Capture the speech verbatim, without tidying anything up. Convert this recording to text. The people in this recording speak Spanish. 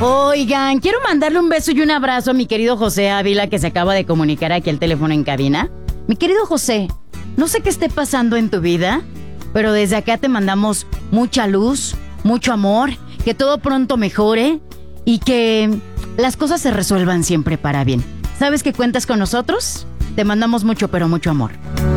Oigan, quiero mandarle un beso y un abrazo a mi querido José Ávila, que se acaba de comunicar aquí al teléfono en cabina. Mi querido José, no sé qué esté pasando en tu vida, pero desde acá te mandamos mucha luz, mucho amor, que todo pronto mejore y que las cosas se resuelvan siempre para bien. ¿Sabes que cuentas con nosotros? Te mandamos mucho, pero mucho amor.